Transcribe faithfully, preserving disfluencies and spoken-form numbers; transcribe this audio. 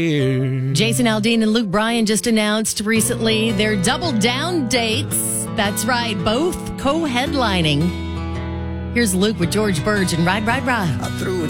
Jason Aldean and Luke Bryan just announced recently their Double Down dates. That's right, both co-headlining. Here's Luke with George Burge and Ride, Ride, Ride. I threw it